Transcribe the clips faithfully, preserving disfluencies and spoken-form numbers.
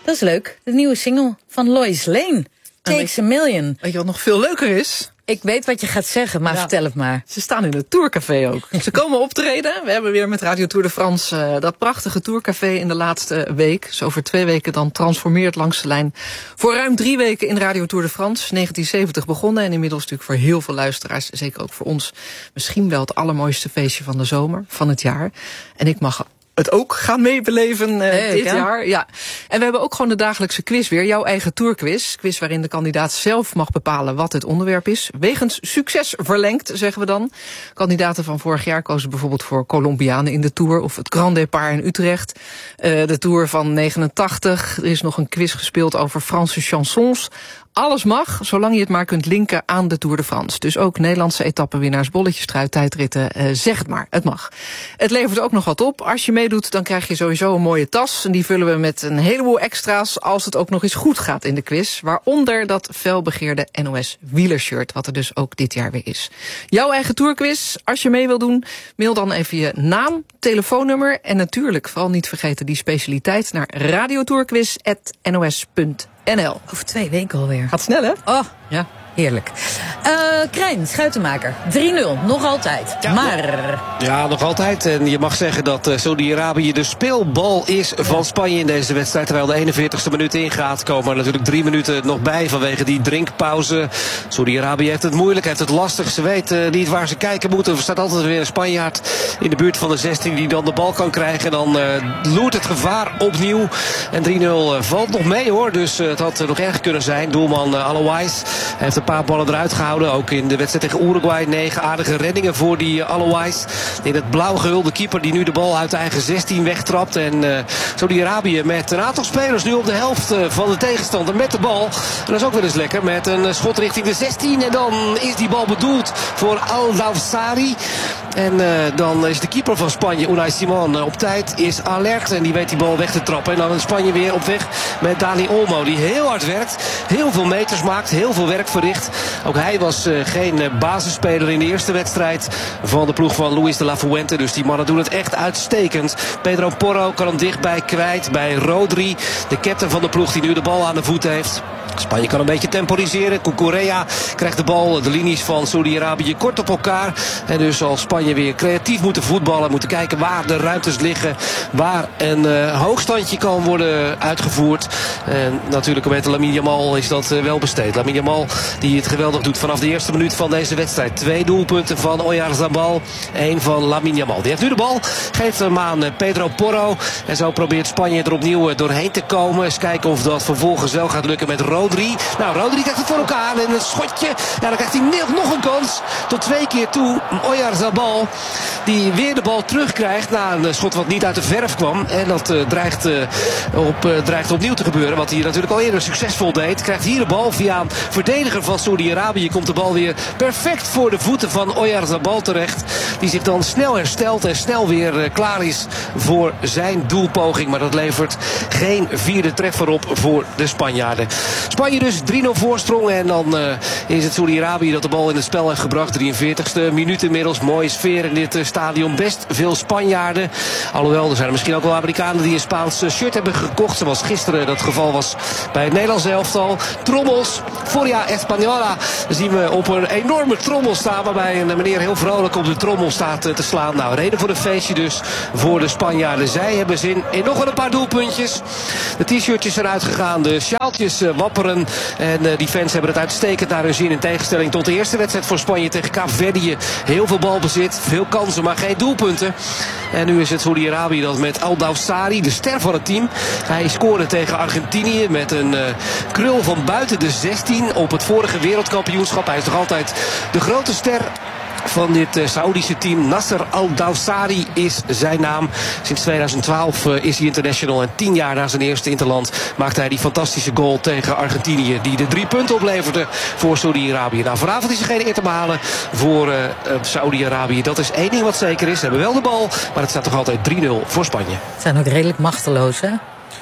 Dat is leuk. De nieuwe single van Lois Lane. Takes a Million. Weet je wat nog veel leuker is? Ik weet wat je gaat zeggen, maar ja. vertel het maar. Ze staan in het Tourcafé ook. Ze komen optreden. We hebben weer met Radio Tour de France uh, dat prachtige Tourcafé in de laatste week. Dus over twee weken dan transformeert langs de lijn. Voor ruim drie weken in Radio Tour de France. negentien zeventig begonnen en inmiddels natuurlijk voor heel veel luisteraars. Zeker ook voor ons misschien wel het allermooiste feestje van de zomer, van het jaar. En ik mag het ook gaan meebeleven uh, hey, dit ja. jaar. Ja. En we hebben ook gewoon de dagelijkse quiz weer. Jouw eigen tourquiz. Quiz waarin de kandidaat zelf mag bepalen wat het onderwerp is. Wegens succes verlengd, zeggen we dan. Kandidaten van vorig jaar kozen bijvoorbeeld voor Colombianen in de Tour. Of het Grand Départ in Utrecht. Uh, de Tour van negenentachtig. Er is nog een quiz gespeeld over Franse chansons. Alles mag, zolang je het maar kunt linken aan de Tour de France. Dus ook Nederlandse etappenwinnaars, bolletjestrui, tijdritten, uh, zeg het maar, het mag. Het levert ook nog wat op. Als je meedoet, dan krijg je sowieso een mooie tas. En die vullen we met een heleboel extra's als het ook nog eens goed gaat in de quiz. Waaronder dat felbegeerde N O S wielershirt, wat er dus ook dit jaar weer is. Jouw eigen tourquiz, als je mee wil doen, mail dan even je naam, telefoonnummer en natuurlijk, vooral niet vergeten die specialiteit, naar radiotourquiz apenstaartje n o s punt n l. Over twee weken alweer. Gaat snel, hè? Oh, ja. Heerlijk. Uh, Krijn, Schuitenmaker. drie nul, nog altijd. Ja, maar... Ja, nog altijd. En je mag zeggen dat uh, Saudi-Arabië de speelbal is van Spanje in deze wedstrijd. Terwijl de eenenveertigste minuut ingaat, komen er natuurlijk drie minuten nog bij vanwege die drinkpauze. Saudi-Arabië heeft het moeilijk, heeft het lastig. Ze weten niet waar ze kijken moeten. Er staat altijd weer een Spanjaard in de buurt van de zestien die dan de bal kan krijgen. En dan uh, loert het gevaar opnieuw. En drie nul uh, valt nog mee, hoor. Dus uh, het had uh, nog erg kunnen zijn. Doelman uh, Alouais heeft een paar ballen eruit gehouden. Ook in de wedstrijd tegen Uruguay. Negen aardige reddingen voor die uh, Alouais. In het blauw gehulde keeper die nu de bal uit de eigen zestien wegtrapt. En uh, Saudi-Arabië met een aantal spelers nu op de helft uh, van de tegenstander met de bal. En dat is ook wel eens lekker met een uh, schot richting de zestien. En dan is die bal bedoeld voor Al-Dawsari. En uh, dan is de keeper van Spanje, Unai Simon, uh, op tijd, is alert. En die weet die bal weg te trappen. En dan is Spanje weer op weg met Dani Olmo, die heel hard werkt. Heel veel meters maakt, heel veel werk verricht. Ook hij was uh, geen uh, basisspeler in de eerste wedstrijd van de ploeg van Luis de la Fuente. Dus die mannen doen het echt uitstekend. Pedro Porro kan hem dichtbij kwijt bij Rodri, de captain van de ploeg die nu de bal aan de voet heeft. Spanje kan een beetje temporiseren. Cucurella krijgt de bal. De linies van Saudi-Arabië kort op elkaar. En dus zal Spanje weer creatief moeten voetballen. Moeten kijken waar de ruimtes liggen. Waar een uh, hoogstandje kan worden uitgevoerd. En natuurlijk met Lamine Yamal is dat uh, wel besteed. Lamine Yamal die het geweldig doet vanaf de eerste minuut van deze wedstrijd. Twee doelpunten van Oyarzabal. Eén van Lamine Yamal. Die heeft nu de bal. Geeft hem aan uh, Pedro Porro. En zo probeert Spanje er opnieuw uh, doorheen te komen. Eens kijken of dat vervolgens wel gaat lukken met Rodri. Rodri. Nou, Rodri krijgt het voor elkaar. En een schotje. Ja, dan krijgt hij nog een kans. Tot twee keer toe. Oyarzabal. Die weer de bal terugkrijgt. Na een schot wat niet uit de verf kwam. En dat uh, dreigt, uh, op, uh, dreigt opnieuw te gebeuren. Wat hij natuurlijk al eerder succesvol deed. Krijgt hier de bal via een verdediger van Saudi-Arabië. Komt de bal weer perfect voor de voeten van Oyarzabal terecht. Die zich dan snel herstelt. En snel weer uh, klaar is voor zijn doelpoging. Maar dat levert geen vierde treffer op voor de Spanjaarden. Spanje dus drie nul voorsprong. En dan uh, is het Saudi-Arabië dat de bal in het spel heeft gebracht. drieënveertigste minuut inmiddels. Mooie sfeer in dit uh, stadion. Best veel Spanjaarden. Alhoewel, er zijn er misschien ook wel Amerikanen die een Spaans uh, shirt hebben gekocht. Zoals gisteren dat geval was bij het Nederlands elftal. Trommels. Foria Española zien we op een enorme trommel staan. Waarbij een meneer heel vrolijk op de trommel staat uh, te slaan. Nou, reden voor een feestje dus voor de Spanjaarden. Zij hebben zin in nog een paar doelpuntjes. De t-shirtjes zijn uitgegaan. De sjaaltjes uh, wapperen. En uh, die fans hebben het uitstekend naar hun zin. In tegenstelling tot de eerste wedstrijd voor Spanje tegen Kaapverdië. Heel veel balbezit, veel kansen, maar geen doelpunten. En nu is het Saudi-Arabië dat met Al-Dawsari, de ster van het team. Hij scoorde tegen Argentinië met een uh, krul van buiten de zestien op het vorige wereldkampioenschap. Hij is nog altijd de grote ster van dit uh, Saoedische team. Nasser Al-Dawsari is zijn naam. Sinds tweeduizend twaalf uh, is hij international. En tien jaar na zijn eerste interland maakte hij die fantastische goal tegen Argentinië. Die de drie punten opleverde voor Saudi-Arabië. Nou, vanavond is er geen eer te behalen voor uh, uh, Saudi-Arabië. Dat is één ding wat zeker is. Ze hebben wel de bal, maar het staat toch altijd drie nul voor Spanje. Ze zijn ook redelijk machteloos, hè?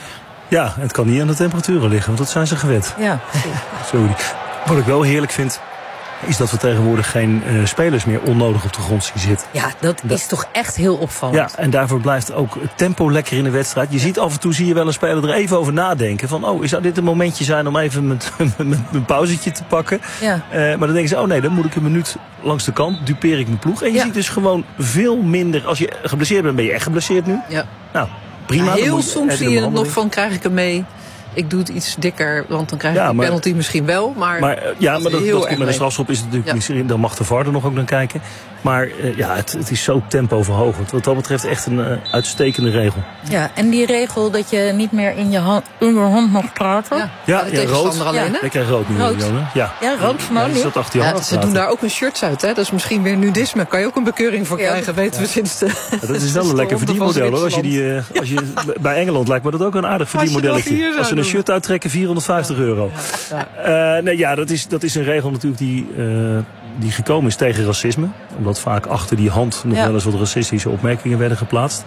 Ja, het kan niet aan de temperaturen liggen, want dat zijn ze gewend. Ja. Sorry. Wat ik wel heerlijk vind, is dat we tegenwoordig geen uh, spelers meer onnodig op de grond zien zitten. Ja, dat, dat is toch echt heel opvallend. Ja, en daarvoor blijft ook het tempo lekker in de wedstrijd. Je ziet af en toe zie je wel een speler er even over nadenken. Van, oh, zou dit een momentje zijn om even mijn pauzetje te pakken? Ja. Uh, maar dan denken ze, oh nee, dan moet ik een minuut langs de kant. Dupeer ik mijn ploeg. En je ja. ziet dus gewoon veel minder. Als je geblesseerd bent, ben je echt geblesseerd nu. Ja. Nou, prima. Heel je, soms zie je het nog van, krijg ik hem mee? Ik doe het iets dikker, want dan krijg je ja, een penalty misschien wel. Maar, maar ja, maar dat, dat komt met een strafschop is het natuurlijk ja. niet. Dan mag de V A R er nog ook naar kijken. Maar uh, ja, het, het is zo tempoverhogend. Wat dat betreft echt een uh, uitstekende regel. Ja, en die regel dat je niet meer in je hand, in je hand mag praten. Ja, ja, ja rood. Alleen, ja. Ik krijg rood nu. Rood. Ja, ja rood van ja, dat achter je ja, hand ze doen daar ook een shirts uit, hè? Dat is misschien weer nudisme. Kan je ook een bekeuring voor krijgen, ja. weten we sinds de... Ja, dat is wel een lekker verdienmodel, hoor. Als je die, uh, als je, bij Engeland lijkt me dat ook een aardig verdienmodelletje. Als ze een shirt uittrekken, vierhonderdvijftig euro. Ja. Uh, nee, ja, dat is, dat is een regel natuurlijk die... Uh, die gekomen is tegen racisme. Omdat vaak achter die hand nog ja. wel eens wat racistische opmerkingen werden geplaatst.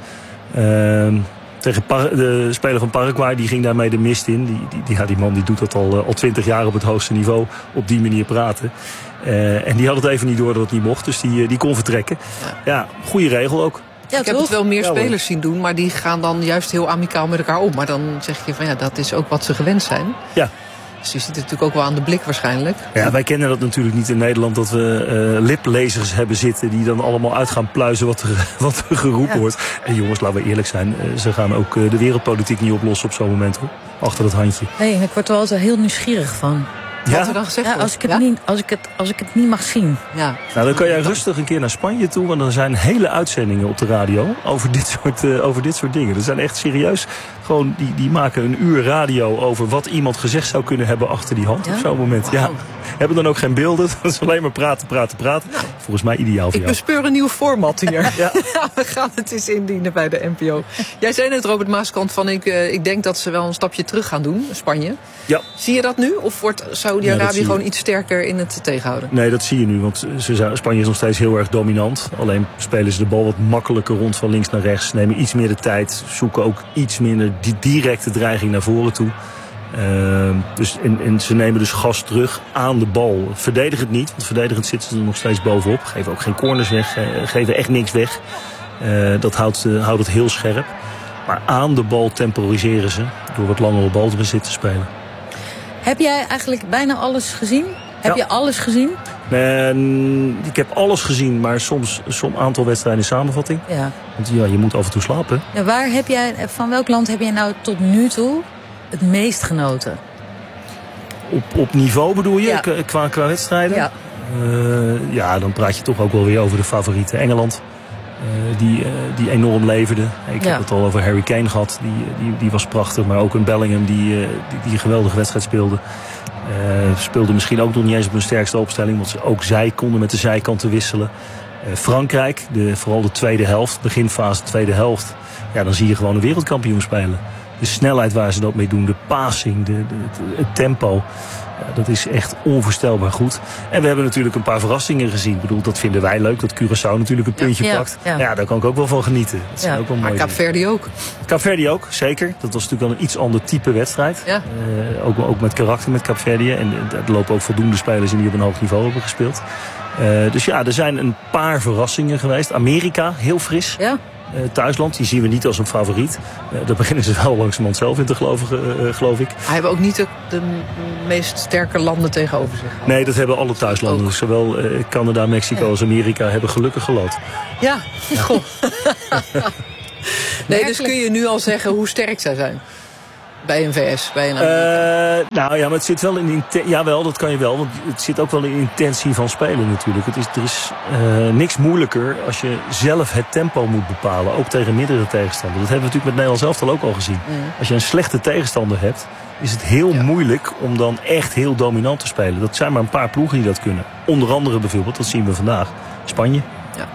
Uh, tegen Par- de speler van Paraguay, die ging daarmee de mist in. Die, die, die, ja, die man die doet dat al, uh, al twintig jaar op het hoogste niveau. Op die manier praten. Uh, en die had het even niet door dat het niet mocht. Dus die, uh, die kon vertrekken. Ja, ja goede regel ook. Ja, ik heb het wel meer ja, spelers hoor. zien doen. Maar die gaan dan juist heel amicaal met elkaar om. Maar dan zeg je van ja, dat is ook wat ze gewend zijn. Ja. Dus je ziet het natuurlijk ook wel aan de blik waarschijnlijk. Ja, wij kennen dat natuurlijk niet in Nederland. Dat we uh, liplezers hebben zitten die dan allemaal uit gaan pluizen wat er, wat er geroepen ja. wordt. En jongens, laten we eerlijk zijn. Uh, ze gaan ook uh, de wereldpolitiek niet oplossen op zo'n moment, hoor. Achter dat handje. Nee, ik word er altijd heel nieuwsgierig van. Ja? Wat er dan gezegd ja, als ik, het ja? niet, als, ik het, als ik het niet mag zien. Ja. Nou, dan kan jij rustig een keer naar Spanje toe. Want er zijn hele uitzendingen op de radio over dit soort, uh, over dit soort dingen. Dat zijn echt serieus. Gewoon, die, die maken een uur radio over wat iemand gezegd zou kunnen hebben achter die hand. Ja? Op zo'n moment. Wow. Ja. Hebben dan ook geen beelden. Dat is alleen maar praten, praten, praten. Nou, volgens mij ideaal voor ik jou. Ik bespeur een nieuw format hier. ja. Ja, we gaan het eens indienen bij de N P O. Jij zei net, Robert Maaskant, van ik, uh, ik denk dat ze wel een stapje terug gaan doen, Spanje. Ja. Zie je dat nu? Of wordt Saudi-Arabië ja, gewoon iets sterker in het tegenhouden? Nee, dat zie je nu. Want ze, Spanje is nog steeds heel erg dominant. Alleen spelen ze de bal wat makkelijker rond van links naar rechts. Nemen iets meer de tijd. Zoeken ook iets minder die directe dreiging naar voren toe. Uh, dus, en, en ze nemen dus gas terug aan de bal. Verdedigen het niet, want verdedigend zitten ze er nog steeds bovenop. Geven ook geen corners weg, geven echt niks weg. Uh, dat houdt, uh, houdt het heel scherp. Maar aan de bal temporiseren ze door wat langere balbezit te spelen. Heb jij eigenlijk bijna alles gezien? Heb ja. je alles gezien? Uh, ik heb alles gezien, maar soms een aantal wedstrijden in samenvatting. Ja. Want ja, je moet af en toe slapen. Ja, waar heb jij, van welk land heb jij nou tot nu toe het meest genoten? Op, op niveau bedoel je, ja. qua, qua wedstrijden? Ja. Uh, ja, dan praat je toch ook wel weer over de favorieten. Engeland, uh, die, uh, die enorm leverde. Ik ja. heb het al over Harry Kane gehad, die, die, die was prachtig. Maar ook een Bellingham die, uh, die, die een geweldige wedstrijd speelde. Uh, speelde misschien ook nog niet eens op hun sterkste opstelling. Want ze ook zij konden met de zijkanten wisselen. Uh, Frankrijk, de, vooral de tweede helft, beginfase tweede helft. Ja, dan zie je gewoon een wereldkampioen spelen. De snelheid waar ze dat mee doen, de passing, de, de, het tempo. Ja, dat is echt onvoorstelbaar goed. En we hebben natuurlijk een paar verrassingen gezien. Ik bedoel, dat vinden wij leuk, dat Curaçao natuurlijk een puntje ja, pakt. Ja. ja, daar kan ik ook wel van genieten. Dat zijn ja. ook wel maar Kaapverdi ook. Kaapverdi ook, zeker. Dat was natuurlijk wel een iets ander type wedstrijd. Ja. Uh, ook, ook met karakter met Kaapverdi. En er lopen ook voldoende spelers in die op een hoog niveau hebben gespeeld. Uh, dus ja, er zijn een paar verrassingen geweest. Amerika, heel fris. Ja. Uh, thuisland, die zien we niet als een favoriet. Uh, daar beginnen ze wel langzamerhand zelf in te geloven, uh, geloof ik. Hij hebben ook niet de, de meest sterke landen tegenover zich. Nee, dat hebben alle thuislanden. Dus zowel uh, Canada, Mexico ja. als Amerika hebben gelukkig gelood. Ja, ja. Goh. Nee, dus kun je nu al zeggen hoe sterk zij zijn? Bij een V S, bij een Amerika? Uh, nou ja, maar het zit wel in inten- Jawel, dat kan je wel. Want het zit ook wel in de intentie van spelen natuurlijk. Het is, er is uh, niks moeilijker als je zelf het tempo moet bepalen. Ook tegen mindere tegenstander. Dat hebben we natuurlijk met Nederland zelf al ook al gezien. Mm. Als je een slechte tegenstander hebt, is het heel ja. moeilijk om dan echt heel dominant te spelen. Dat zijn maar een paar ploegen die dat kunnen. Onder andere bijvoorbeeld, dat zien we vandaag, Spanje. Ja.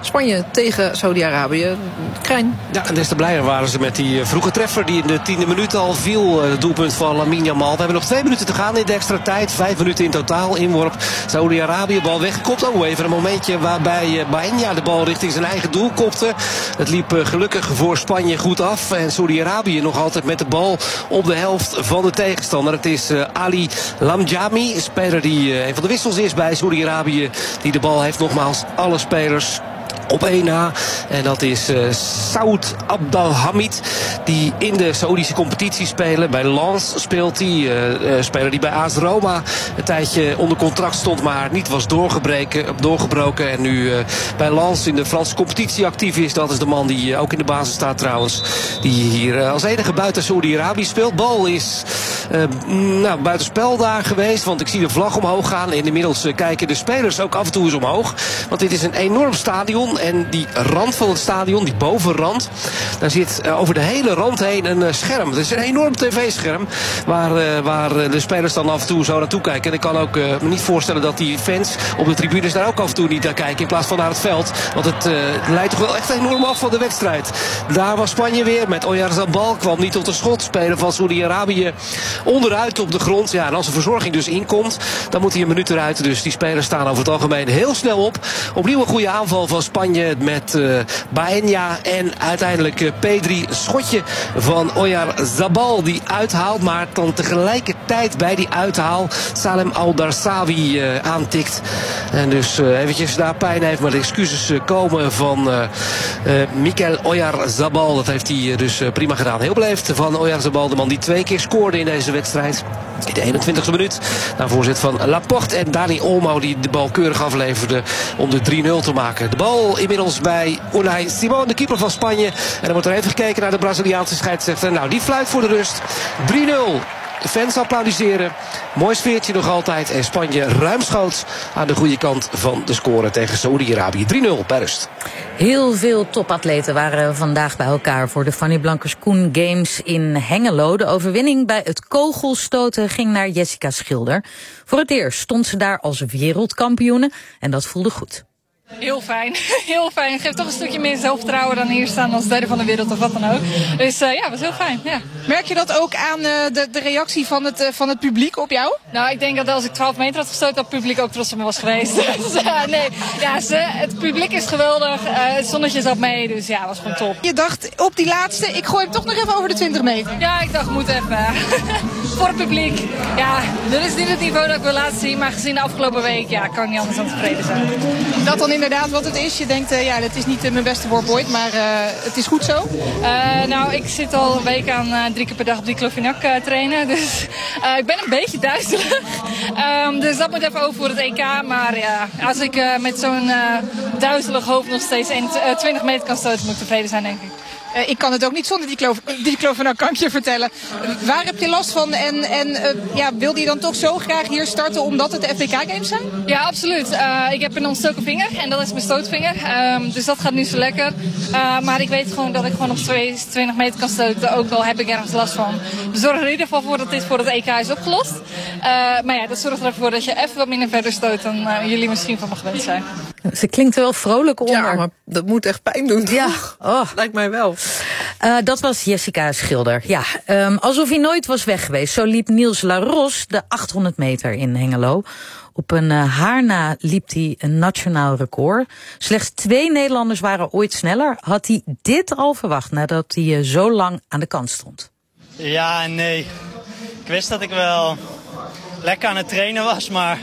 Spanje tegen Saudi-Arabië. Krijn. Ja, en des te blijer waren ze met die vroege treffer die in de tiende minuut al viel. Het doelpunt van Lamine Yamal. We hebben nog twee minuten te gaan in de extra tijd. Vijf minuten in totaal. Inworp Saudi-Arabië. Bal weggekopt. Oh, even een momentje waarbij Baena de bal richting zijn eigen doel kopte. Het liep gelukkig voor Spanje goed af. En Saudi-Arabië nog altijd met de bal op de helft van de tegenstander. Het is Ali Lamjami, een speler die een van de wissels is bij Saudi-Arabië. Die de bal heeft. Nogmaals, alle spelers op één na. En dat is uh, Saud Abdelhamid, die in de Saoedische competitie spelen. Bij Lens speelt hij. Uh, uh, speler die bij A S Roma een tijdje onder contract stond, maar niet was doorgebroken. En nu uh, bij Lens in de Franse competitie actief is. Dat is de man die uh, ook in de basis staat trouwens. Die hier uh, als enige buiten Saudi-Arabië speelt. Bal is uh, nou, buitenspel daar geweest. Want ik zie de vlag omhoog gaan. En inmiddels uh, kijken de spelers ook af en toe eens omhoog. Want dit is een enorm stadion. En die rand van het stadion, die bovenrand, daar zit uh, over de hele rand heen een uh, scherm. Het is een enorm tv-scherm waar, uh, waar uh, de spelers dan af en toe zo naartoe kijken. En ik kan ook uh, me niet voorstellen dat die fans op de tribunes daar ook af en toe niet naar kijken in plaats van naar het veld. Want het uh, leidt toch wel echt enorm af van de wedstrijd. Daar was Spanje weer met Oyarzabal, kwam niet tot de schot. Speler van Saudi-Arabië onderuit op de grond. Ja, en als de verzorging dus inkomt, dan moet hij een minuut eruit. Dus die spelers staan over het algemeen heel snel op. Opnieuw een goede aanval van Spanje met uh, Baena en uiteindelijk uh, Pedri. Schotje van Oyarzabal die uithaalt, maar dan tegelijkertijd bij die uithaal Salem Al-Darsawi uh, aantikt. En dus uh, eventjes daar pijn heeft, maar de excuses uh, komen van uh, uh, Mikel Oyarzabal. Dat heeft hij uh, dus uh, prima gedaan. Heel beleefd van Oyarzabal, de man die twee keer scoorde in deze wedstrijd. In de eenentwintigste minuut. Na voorzet van Laporte en Dani Olmo die de bal keurig afleverde om de drie nul te maken. De bal inmiddels bij Unai Simon, de keeper van Spanje. En dan wordt er even gekeken naar de Braziliaanse scheidsrechter. Nou, die fluit voor de rust. drie nul. De fans applaudisseren. Mooi sfeertje nog altijd. En Spanje ruimschoots aan de goede kant van de score tegen Saudi-Arabië. drie nul bij rust. Heel veel topatleten waren vandaag bij elkaar voor de Fanny Blankers-Koen Games in Hengelo. De overwinning bij het kogelstoten ging naar Jessica Schilder. Voor het eerst stond ze daar als wereldkampioene en dat voelde goed. Heel fijn, heel fijn. Geeft toch een stukje meer zelfvertrouwen dan hier staan als derde van de wereld of wat dan ook. Dus uh, ja, het was heel fijn. Ja. Merk je dat ook aan uh, de, de reactie van het, uh, van het publiek op jou? Nou, ik denk dat als ik twaalf meter had gestoten, dat het publiek ook trots op me was geweest. Dus uh, nee, ja, ze, het publiek is geweldig. Uh, het zonnetje zat mee, dus ja, het was gewoon top. Je dacht op die laatste, ik gooi hem toch nog even over de twintig meter. Ja, ik dacht, moet even. Voor het publiek. Ja, dit is niet het niveau dat ik wil laten zien, maar gezien de afgelopen week, ja, kan ik niet anders dan tevreden zijn. Dat dan inderdaad wat het is. Je denkt, uh, ja, dit is niet uh, mijn beste worp ooit, maar uh, het is goed zo. Uh, nou, ik zit al een week aan uh, drie keer per dag op diclofenac uh, trainen. Dus uh, ik ben een beetje duizelig. Um, dus dat moet even over voor het E K. Maar ja, als ik uh, met zo'n uh, duizelig hoofd nog steeds twintig meter kan stoten, moet ik tevreden zijn, denk ik. Uh, ik kan het ook niet zonder diclofenac, kan ik je vertellen. Uh, waar heb je last van en, en uh, ja, wilde je dan toch zo graag hier starten omdat het de F B K Games zijn? Ja, absoluut. Uh, ik heb een ontstoken vinger en dat is mijn stootvinger. Um, dus dat gaat niet zo lekker. Uh, maar ik weet gewoon dat ik gewoon op twintig meter kan stoten, ook al heb ik ergens last van. We zorgen er in ieder geval voor dat dit voor het E K is opgelost. Uh, maar ja, dat zorgt ervoor dat je even wat minder verder stoot dan uh, jullie misschien van me gewend zijn. Ze klinkt er wel vrolijk onder. Ja, maar dat moet echt pijn doen. Ja, oh. Lijkt mij wel. Uh, dat was Jessica Schilder. Ja, um, alsof hij nooit was weg geweest. Zo liep Niels Laros de achthonderd meter in Hengelo. Op een uh, haar na liep hij een nationaal record. Slechts twee Nederlanders waren ooit sneller. Had hij dit al verwacht nadat hij uh, zo lang aan de kant stond? Ja en nee. Ik wist dat ik wel lekker aan het trainen was, maar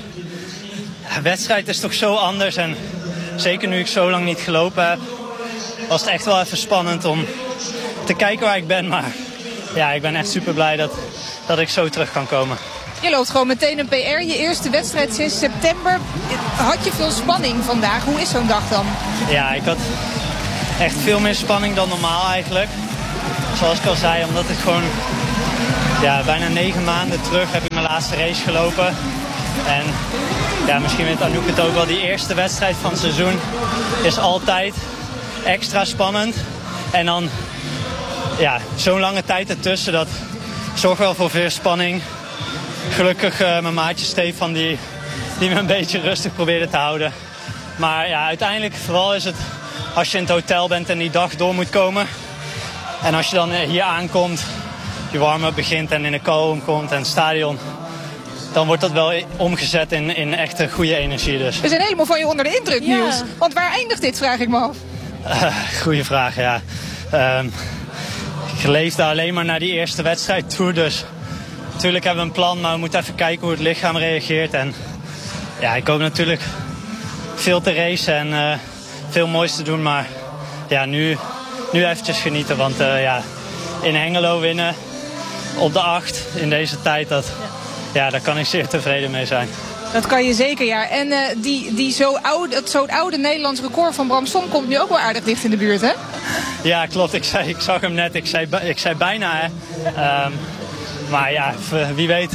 de wedstrijd is toch zo anders. En zeker nu ik zo lang niet gelopen heb, was het echt wel even spannend om te kijken waar ik ben. Maar ja, ik ben echt super blij dat, dat ik zo terug kan komen. Je loopt gewoon meteen een P R. Je eerste wedstrijd sinds september. Had je veel spanning vandaag? Hoe is zo'n dag dan? Ja, ik had echt veel meer spanning dan normaal eigenlijk. Zoals ik al zei, omdat ik gewoon ja, bijna negen maanden terug heb ik mijn laatste race gelopen. En ja, misschien weet Anouk het ook wel, die eerste wedstrijd van het seizoen is altijd extra spannend. En dan ja, zo'n lange tijd ertussen, dat zorgt wel voor veel spanning. Gelukkig uh, mijn maatje Stefan die, die me een beetje rustig probeerde te houden. Maar ja, uiteindelijk vooral is het als je in het hotel bent en die dag door moet komen. En als je dan hier aankomt, je warm-up begint en in de kou komt en het stadion, dan wordt dat wel omgezet in, in echte goede energie. Dus. We zijn helemaal van je onder de indruk, Ja. Niels. Want waar eindigt dit, vraag ik me af. Uh, goeie vraag, ja. Um, ik leefde alleen maar naar die eerste wedstrijd toe, dus natuurlijk hebben we een plan, maar we moeten even kijken hoe het lichaam reageert. En ja, ik hoop natuurlijk veel te racen en uh, veel moois te doen, maar ja, nu, nu eventjes genieten, want uh, ja, in Hengelo winnen op de acht in deze tijd, dat, ja, daar kan ik zeer tevreden mee zijn. Dat kan je zeker, ja. En uh, die, die zo oude, het zo'n oude Nederlands record van Bram Stom komt nu ook wel aardig dicht in de buurt, hè? Ja, klopt. Ik, zei, ik zag hem net. Ik zei, ik zei bijna, hè. Um, maar ja, wie weet.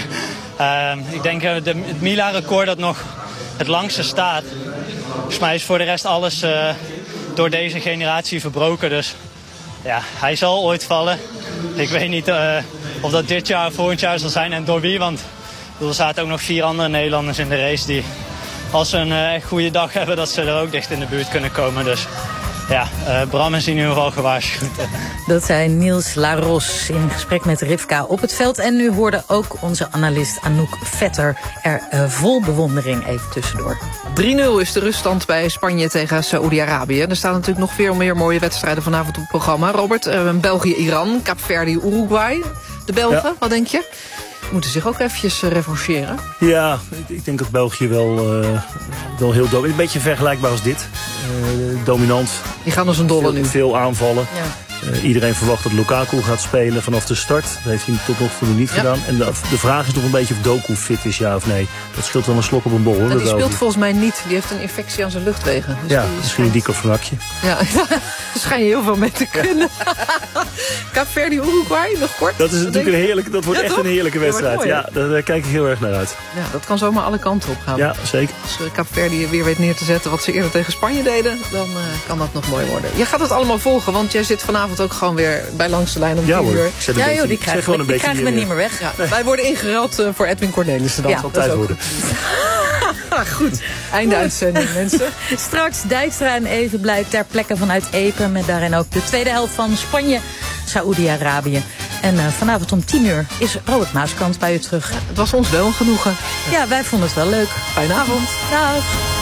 um, ik denk uh, de, het Mila-record dat nog het langste staat. Volgens mij is voor de rest alles uh, door deze generatie verbroken. Dus ja, hij zal ooit vallen. Ik weet niet uh, of dat dit jaar of volgend jaar zal zijn en door wie, want er zaten ook nog vier andere Nederlanders in de race die, als ze een uh, goede dag hebben, dat ze er ook dicht in de buurt kunnen komen. Dus ja, uh, Bram is in ieder geval gewaarschuwd. Dat zei Niels Laros in gesprek met Rivka op het veld. En nu hoorde ook onze analist Anouk Vetter er uh, vol bewondering even tussendoor. drie nul is de ruststand bij Spanje tegen Saoedi-Arabië. Er staan natuurlijk nog veel meer mooie wedstrijden vanavond op het programma. Robert, uh, België-Iran, Kaapverdi-Uruguay. De Belgen, ja. Wat denk je? Moeten zich ook eventjes uh, revancheren. Ja, ik, ik denk dat België wel, uh, wel heel dominant. Een beetje vergelijkbaar als dit. Uh, dominant. Die gaan als een dolle veel, nu. Veel aanvallen. Ja. Uh, iedereen verwacht dat Lukaku gaat spelen vanaf de start. Dat heeft hij tot nog toe niet ja. gedaan. En de, de vraag is nog een beetje of Doku fit is, ja of nee. Dat scheelt wel een slok op een bol. Hoor, en die speelt België. volgens mij niet. Die heeft een infectie aan zijn luchtwegen. Dus ja, die misschien een dikke vrakje. Ja, daar schijn je heel veel mee te kunnen. Ja. Kaapverdi-Uruguay, nog kort. Dat is natuurlijk een heerlijke, dat wordt ja, echt toch? een heerlijke wedstrijd. Mooi, ja, daar, daar kijk ik heel erg naar uit. Ja, dat kan zomaar alle kanten op gaan. Ja, zeker. Als Kaapverdi weer weet neer te zetten wat ze eerder tegen Spanje deden, dan uh, kan dat nog mooi worden. Je gaat het allemaal volgen, want jij zit vanavond ook gewoon weer bij Langs de Lijn om ja, tien uur. Ja joh, die krijgen we, die krijgen we niet meer weg. Ja, wij worden ingeruild uh, voor Edwin Cornelissen dan. Ja, dat altijd worden. Goed. goed, einde uitzending mensen. Straks Dijkstra en Even blijft ter plekke vanuit Epen, met daarin ook de tweede helft van Spanje, Saoedi-Arabië. En uh, vanavond om tien uur is Robert Maaskant bij u terug. Ja, het was ons wel een genoegen. Ja, wij vonden het wel leuk. Fijne avond. Dag.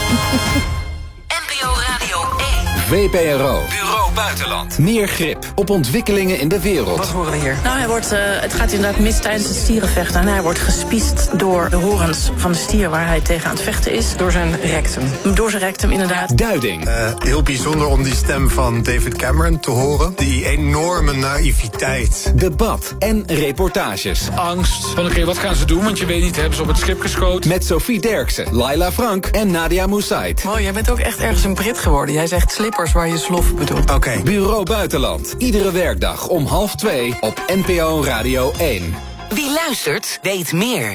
N P O Radio één. V P R O. Bureau Buitenland. Meer grip op ontwikkelingen in de wereld. Wat horen we hier? Nou, hij wordt, uh, het gaat inderdaad mis tijdens het stierenvechten. En hij wordt gespiest door de horens van de stier waar hij tegen aan het vechten is. Door zijn rectum. Door zijn rectum, inderdaad. Duiding. Uh, heel bijzonder om die stem van David Cameron te horen. Die enorme naïviteit. Debat en reportages. Angst. Van oké, okay, wat gaan ze doen? Want je weet niet, hebben ze op het schip geschoten? Met Sophie Derksen, Laila Frank en Nadia Moussaid. Oh, jij bent ook echt ergens een Brit geworden. Jij zegt slippers waar je slof bedoelt. Oké. Okay. Bureau Buitenland. Iedere werkdag om half twee op N P O Radio één. Wie luistert, weet meer.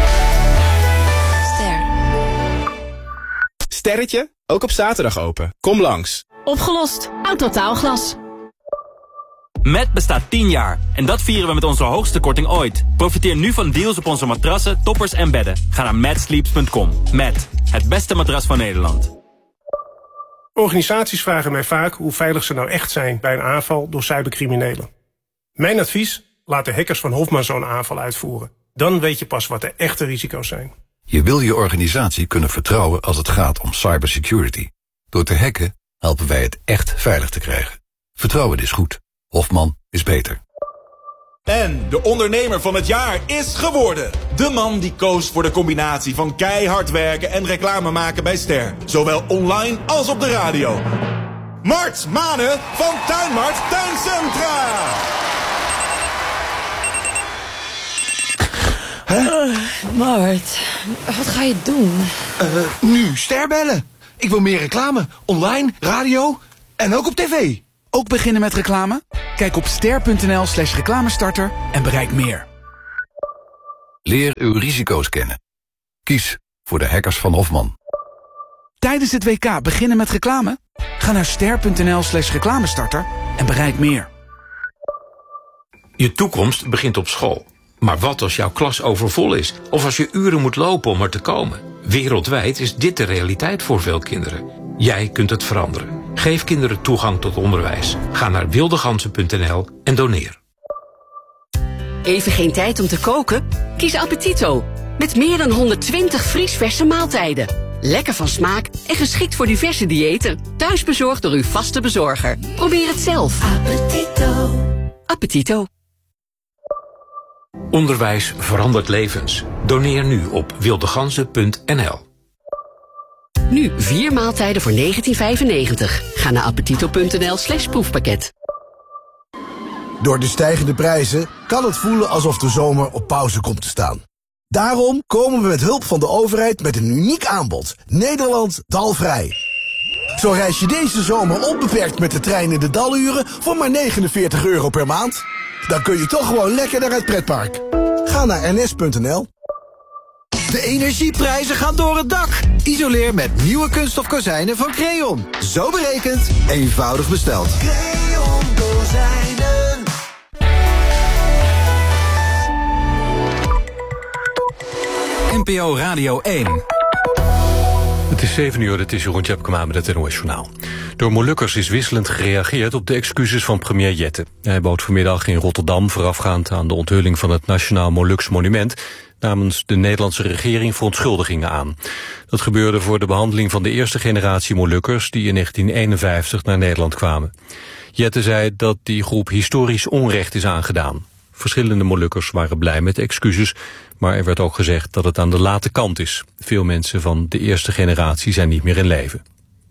Ster. Sterretje, ook op zaterdag open. Kom langs. Opgelost. Autotaalglas. Met bestaat tien jaar en dat vieren we met onze hoogste korting ooit. Profiteer nu van deals op onze matrassen, toppers en bedden. Ga naar mad sleeps punt com. Met het beste matras van Nederland. Organisaties vragen mij vaak hoe veilig ze nou echt zijn bij een aanval door cybercriminelen. Mijn advies: laat de hackers van Hofman zo'n aanval uitvoeren. Dan weet je pas wat de echte risico's zijn. Je wil je organisatie kunnen vertrouwen als het gaat om cybersecurity. Door te hacken helpen wij het echt veilig te krijgen. Vertrouwen is goed. Hofman is beter. En de ondernemer van het jaar is geworden. De man die koos voor de combinatie van keihard werken en reclame maken bij Ster. Zowel online als op de radio. Mart Manen van Tuinmart Tuincentra. Huh? Uh, Mart, wat ga je doen? Uh, nu Ster bellen. Ik wil meer reclame. Online, radio en ook op tv. Ook beginnen met reclame? Kijk op ster.nl slash reclamestarter en bereik meer. Leer uw risico's kennen. Kies voor de hackers van Hofman. Tijdens het W K beginnen met reclame? Ga naar ster.nl slash reclamestarter en bereik meer. Je toekomst begint op school. Maar wat als jouw klas overvol is? Of als je uren moet lopen om er te komen? Wereldwijd is dit de realiteit voor veel kinderen. Jij kunt het veranderen. Geef kinderen toegang tot onderwijs. Ga naar wildeganzen punt n l en doneer. Even geen tijd om te koken? Kies Appetito. Met meer dan honderdtwintig vriesverse maaltijden. Lekker van smaak en geschikt voor diverse diëten. Thuisbezorgd door uw vaste bezorger. Probeer het zelf. Appetito. Appetito. Onderwijs verandert levens. Doneer nu op wildeganzen punt n l. Nu vier maaltijden voor negentien vijfennegentig. Ga naar appetito punt n l slash proefpakket. Door de stijgende prijzen kan het voelen alsof de zomer op pauze komt te staan. Daarom komen we met hulp van de overheid met een uniek aanbod. Nederland dalvrij. Zo reis je deze zomer onbeperkt met de trein in de daluren voor maar negenenveertig euro per maand. Dan kun je toch gewoon lekker naar het pretpark. Ga naar n s punt n l. De energieprijzen gaan door het dak. Isoleer met nieuwe kunststof kozijnen van Creon. Zo berekend, eenvoudig besteld. Creon kozijnen. N P O Radio één. Het is zeven uur, het is Jeroen Tjepkema met het N O S Journaal. Door Molukkers is wisselend gereageerd op de excuses van premier Jette. Hij bood vanmiddag in Rotterdam voorafgaand aan de onthulling van het Nationaal Moluks Monument namens de Nederlandse regering verontschuldigingen aan. Dat gebeurde voor de behandeling van de eerste generatie Molukkers die in negentien eenenvijftig naar Nederland kwamen. Jette zei dat die groep historisch onrecht is aangedaan. Verschillende Molukkers waren blij met de excuses, maar er werd ook gezegd dat het aan de late kant is. Veel mensen van de eerste generatie zijn niet meer in leven.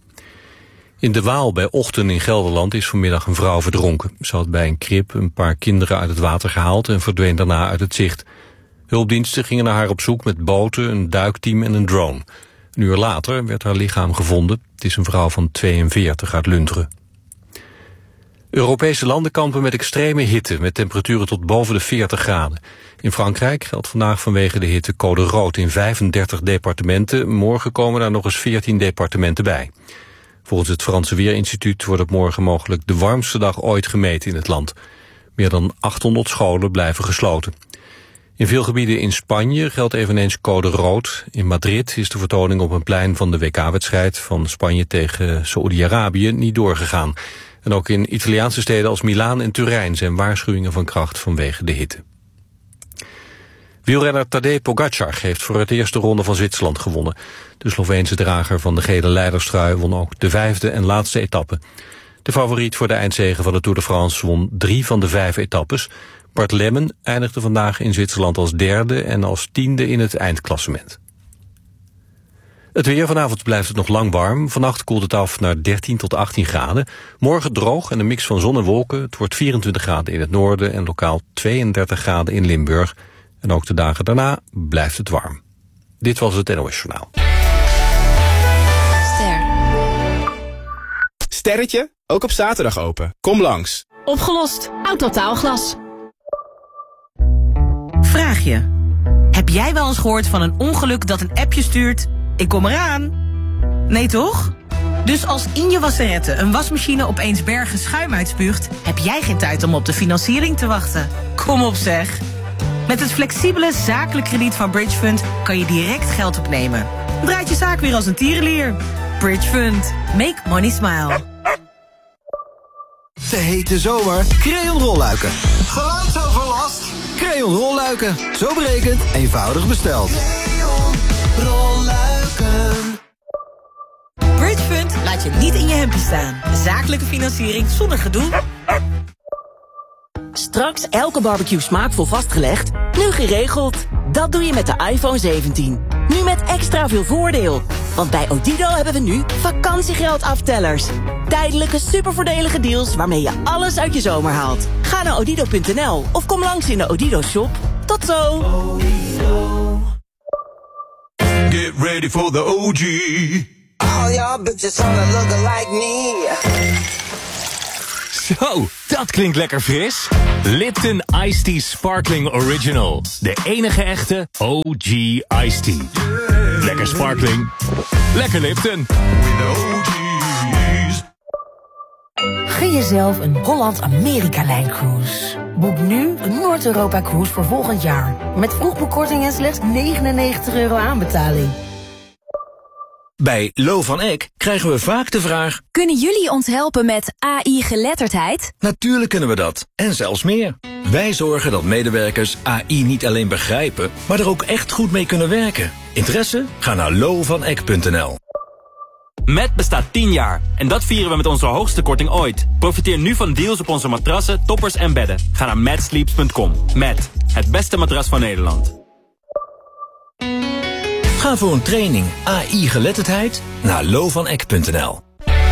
In de Waal bij Ochten in Gelderland is vanmiddag een vrouw verdronken. Ze had bij een krib een paar kinderen uit het water gehaald en verdween daarna uit het zicht. Hulpdiensten gingen naar haar op zoek met boten, een duikteam en een drone. Een uur later werd haar lichaam gevonden. Het is een vrouw van tweeënveertig uit Lunteren. Europese landen kampen met extreme hitte, met temperaturen tot boven de veertig graden. In Frankrijk geldt vandaag vanwege de hitte code rood in vijfendertig departementen. Morgen komen daar nog eens veertien departementen bij. Volgens het Franse Weerinstituut wordt het morgen mogelijk de warmste dag ooit gemeten in het land. Meer dan achthonderd scholen blijven gesloten. In veel gebieden in Spanje geldt eveneens code rood. In Madrid is de vertoning op een plein van de W K-wedstrijd van Spanje tegen Saoedi-Arabië niet doorgegaan. En ook in Italiaanse steden als Milaan en Turijn zijn waarschuwingen van kracht vanwege de hitte. Wielrenner Tadej Pogačar heeft voor het eerste ronde van Zwitserland gewonnen. De Sloveense drager van de gele leiderstrui won ook de vijfde en laatste etappe. De favoriet voor de eindzege van de Tour de France won drie van de vijf etappes. Bart Lemmen eindigde vandaag in Zwitserland als derde en als tiende in het eindklassement. Het weer, vanavond blijft het nog lang warm. Vannacht koelt het af naar dertien tot achttien graden. Morgen droog en een mix van zon en wolken. Het wordt vierentwintig graden in het noorden en lokaal tweeëndertig graden in Limburg. En ook de dagen daarna blijft het warm. Dit was het N O S Journaal. Ster. Sterretje, ook op zaterdag open. Kom langs. Opgelost. Autotaalglas. Vraag je. Heb jij wel eens gehoord van een ongeluk dat een appje stuurt? Ik kom eraan. Nee toch? Dus als in je wasserette een wasmachine opeens bergen schuim uitspuugt, heb jij geen tijd om op de financiering te wachten. Kom op zeg. Met het flexibele zakelijk krediet van Bridgefund kan je direct geld opnemen. Draait je zaak weer als een tierenlier. Bridgefund. Make money smile. De hete zomer. Creon rolluiken. Geluidsoverlast. Creon rolluiken. Zo berekend, eenvoudig besteld. Creon rolluiken. Bridgefund laat je niet in je hemdje staan. Zakelijke financiering zonder gedoe. Straks elke barbecue smaakvol vastgelegd, nu geregeld. Dat doe je met de iPhone zeventien. Nu met extra veel voordeel. Want bij Odido hebben we nu vakantiegeld aftellers. Tijdelijke supervoordelige deals waarmee je alles uit je zomer haalt. Ga naar odido punt n l of kom langs in de Odido shop. Tot zo! Get ready for the O G. All y'all bitches wanna look like me. Zo, dat klinkt lekker fris. Lipton Iced Tea Sparkling Original. De enige echte O G Iced Tea. Yeah. Lekker sparkling. Lekker Lipton. Gun jezelf een Holland-Amerika-lijn-cruise. Boek nu een Noord-Europa-cruise voor volgend jaar. Met vroegboekkorting en slechts negenennegentig euro aanbetaling. Bij Lo van Eck krijgen we vaak de vraag: kunnen jullie ons helpen met A I-geletterdheid? Natuurlijk kunnen we dat, en zelfs meer. Wij zorgen dat medewerkers A I niet alleen begrijpen, maar er ook echt goed mee kunnen werken. Interesse? Ga naar lo van eck punt n l. Met bestaat tien jaar en dat vieren we met onze hoogste korting ooit. Profiteer nu van deals op onze matrassen, toppers en bedden. Ga naar mad sleeps punt com. Met het beste matras van Nederland. Ga voor een training A I-geletterdheid naar lo van eck punt n l.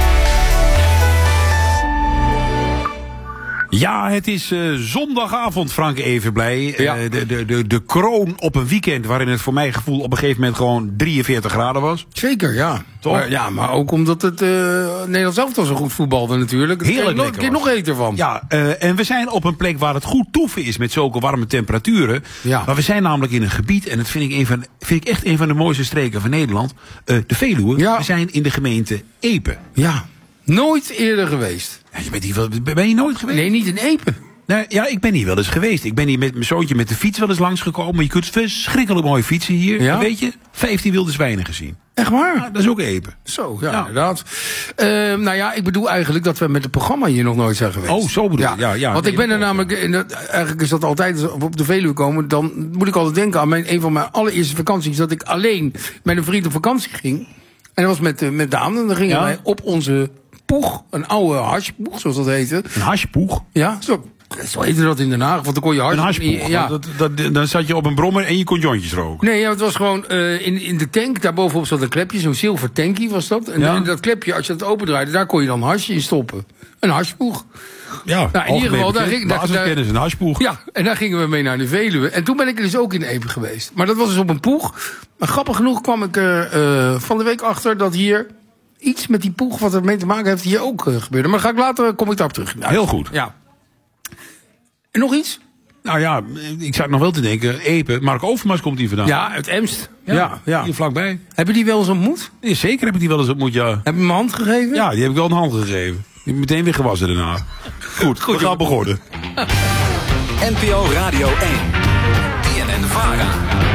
Ja, het is uh, zondagavond, Frank Evenblij. Ja. Uh, de, de, de, de kroon op een weekend waarin het voor mijn gevoel op een gegeven moment gewoon drieënveertig graden was. Zeker, ja. Toch? Maar, ja, maar ook omdat het uh, Nederland zelf toch zo goed voetbalde natuurlijk. Het Heerlijk lekker. Ik heb nog eten van. Ja, uh, en we zijn op een plek waar het goed toeven is met zulke warme temperaturen. Ja. Maar we zijn namelijk in een gebied, en dat vind ik, een van, vind ik echt een van de mooiste streken van Nederland. Uh, de Veluwe. Ja. We zijn in de gemeente Epe. Ja, nooit eerder geweest. Ja, je bent hier wel, ben je nooit geweest? Nee, niet in Epe. Nou, ja, ik ben hier wel eens geweest. Ik ben hier met mijn zoontje met de fiets wel eens langsgekomen. Je kunt verschrikkelijk mooi fietsen hier. Ja? Weet je, vijftien wilde zwijnen gezien. Echt waar? Ja, dat is ook Epe. Zo, ja, ja. inderdaad. Uh, nou ja, ik bedoel eigenlijk dat we met het programma hier nog nooit zijn geweest. Oh, zo bedoel je. Ja, ja, ja, Want nee, ik ben er namelijk, in het, eigenlijk is dat altijd, als we op de Veluwe komen, dan moet ik altijd denken aan mijn, een van mijn allereerste vakanties, dat ik alleen met een vriend op vakantie ging. En dat was met, uh, met Daan. En dan gingen ja? wij op onze poeg, een oude hashpoeg, zoals dat heette. Een hashpoeg? Ja, zo. Zo heette dat in Den Haag, want dan kon je hard... Een hashpoeg, ja. Dat, dat, dan zat je op een brommer en je kon jointjes roken. Nee, ja, het was gewoon uh, in, in de tank, daarbovenop zat een klepje, zo'n zilver tankie was dat. En, ja? en dat klepje, als je dat opendraaide, daar kon je dan hasje in stoppen. Een hashpoeg. Ja, nou, in ieder geval, daar ging daar, daar, kennis, een hashpoeg. Ja, en daar gingen we mee naar de Veluwe. En toen ben ik er dus ook in Epe geweest. Maar dat was dus op een poeg. Maar grappig genoeg kwam ik er uh, van de week achter dat hier iets met die poeg wat er mee te maken heeft hier ook uh, gebeurde. Maar ga ik later, kom ik daarop terug. Nou, heel goed. Ja. En nog iets? Nou ja, ik zat nog wel te denken, Epe, Mark Overmars komt hier vandaan. Ja, uit Emst. Ja, ja, ja. Hier vlakbij. Heb je die wel eens ontmoet? Ja, zeker heb ik die wel eens ontmoet, ja. Heb je hem een hand gegeven? Ja, die heb ik wel een hand gegeven. Die heb meteen weer gewassen daarna. Goed, goed, we gaan begonnen. N P O Radio één. B N N Vara.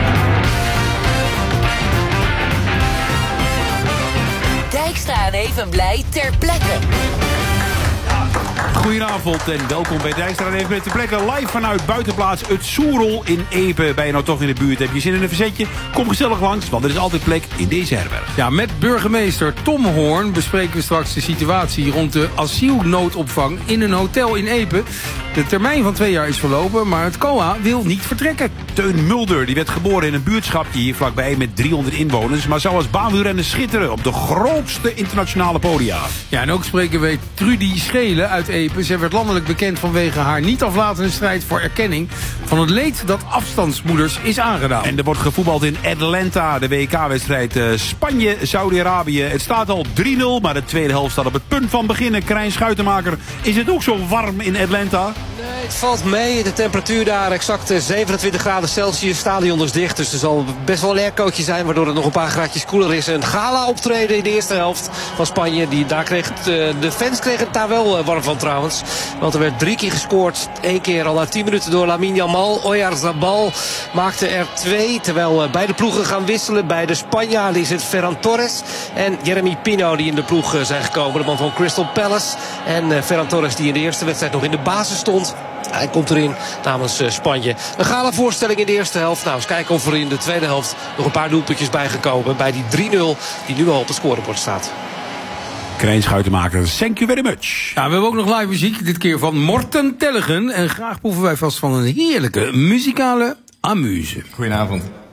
Dijkstra en Evenblij ter plekke. Goedenavond en welkom bij Dijkstra en Evenblij ter plekke. Live vanuit buitenplaats Het Soerel in Epe. Ben je nou toch in de buurt? Heb je zin in een verzetje? Kom gezellig langs, want er is altijd plek in deze herberg. Ja, met burgemeester Tom Hoorn bespreken we straks de situatie rond de asielnoodopvang in een hotel in Epe. De termijn van twee jaar is verlopen, maar het C O A wil niet vertrekken. Teun Mulder die werd geboren in een buurtschapje hier vlakbij met driehonderd inwoners, maar zou als baanwielrenner schitteren op de grootste internationale podia. Ja, en ook spreken we Trudy Schelen uit Epe. Zij werd landelijk bekend vanwege haar niet aflatende strijd voor erkenning van het leed dat afstandsmoeders is aangedaan. En er wordt gevoetbald in Atlanta, de W K-wedstrijd uh, Spanje-Saudi-Arabië. Het staat al drie nul, maar de tweede helft staat op het punt van beginnen. Krijn Schuitenmaker, is het ook zo warm in Atlanta? Nee, het valt mee. De temperatuur daar exact zevenentwintig graden Celsius. Stadion is dicht, dus er zal best wel een aircootje zijn, waardoor het nog een paar graadjes koeler is. Een gala optreden in de eerste helft van Spanje. Die, daar kreeg het, de fans kregen het daar wel warm van trouwens. Want er werd drie keer gescoord. Eén keer al na tien minuten door Lamine Yamal. Oyarzabal maakte er twee. Terwijl beide ploegen gaan wisselen. Bij de Spanjaarden is het Ferran Torres en Jeremy Pino die in de ploeg zijn gekomen. De man van Crystal Palace. En Ferran Torres die in de eerste wedstrijd nog in de basis stond. Hij komt erin namens Spanje. Een gala voorstelling in de eerste helft. Nou, eens kijken of er in de tweede helft nog een paar doelpuntjes bijgekomen. Bij die drie nul die nu al op het scorebord staat. Krijn Schuitenmaker, thank you very much. Ja, we hebben ook nog live muziek, dit keer van Morten Tellegen. En graag proeven wij vast van een heerlijke muzikale amuse. Goedenavond.